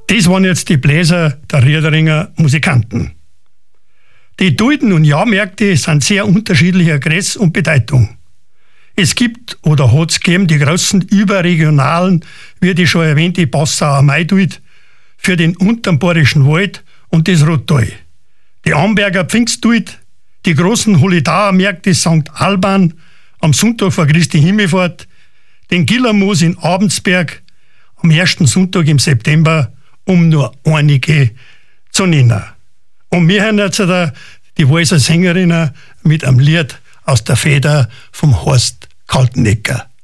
Das waren jetzt die Bläser der Riederinger Musikanten. Die Dulden- und Jahrmärkte sind sehr unterschiedlicher Größe und Bedeutung. Es gibt oder hat es gegeben die großen überregionalen, wie die schon erwähnte Passauer Maidult, für den unteren Bayerischen Wald und das Rottal. Die Amberger Pfingstdult, die großen Holidauer Märkte St. Alban am Sonntag vor Christi Himmelfahrt, den Gillermoos in Abendsberg am ersten Sonntag im September, um nur einige zu nennen. Und wir hören jetzt die Walser Sängerinnen mit einem Lied aus der Feder vom Horst Kaltenecker.